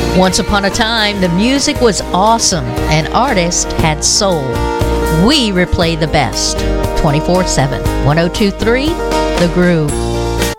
Once upon a time, the music was awesome and artists had soul. We replay the best 24/7. 102.3 The Groove.